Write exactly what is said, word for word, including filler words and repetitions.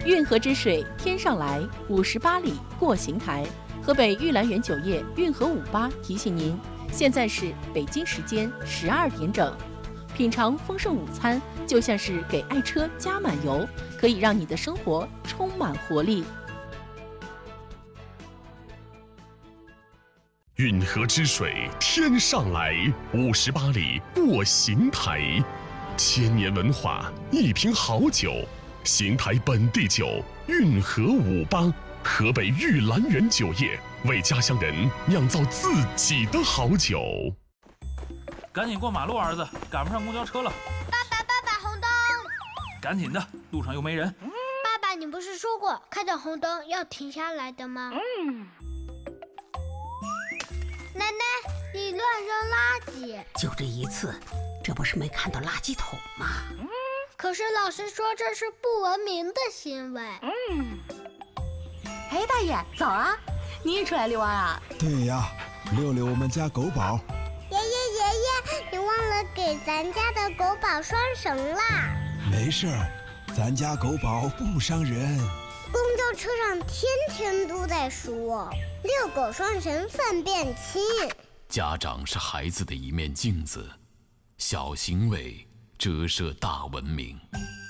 运河之水天上来，五十八里过邢台。河北玉兰园酒业运河五八提醒您，现在是北京时间十二点整。品尝丰盛午餐，就像是给爱车加满油，可以让你的生活充满活力。 运河之水天上来，五十八里过邢台。千年文化，一瓶好酒，邢台本地酒运河五八，河北玉兰园酒业为家乡人酿造自己的好酒。 赶紧过马路，儿子，赶不上公交车了。 爸爸，爸爸，红灯！ 赶紧的，路上又没人。 爸爸，你不是说过看到红灯要停下来的吗？嗯。奶奶，你乱扔垃圾。 就这一次，这不是没看到垃圾桶吗？ 嗯。可是老师说这是不文明的行为。嗯。 哎，大爷，早啊！你也出来遛弯啊？ 对呀，遛遛我们家狗宝。 爷爷爷爷，你忘了给咱家的狗宝拴绳啦。 没事儿，咱家狗宝不伤人。 公交车上天天都在说遛狗拴绳粪便轻。 家长是孩子的一面镜子，小行为折射大文明。